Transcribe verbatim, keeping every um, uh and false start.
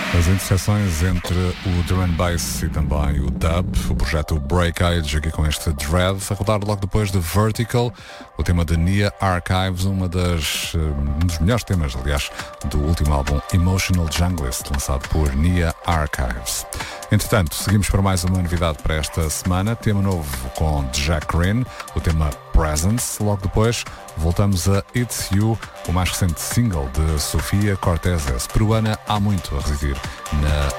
As interseções entre o drum and bass e também o dub, o projeto Breakage, aqui com este Dread, a rodar logo depois de Vertical, o tema de Nia Archives, uma das, um dos melhores temas, aliás, do último álbum Emotional Junglist, lançado por Nia Archives. Entretanto, seguimos para mais uma novidade para esta semana, tema novo com Jack Green, o tema Presence. Logo depois voltamos a It's You, o mais recente single de Sofia Cortez, peruana há muito a residir na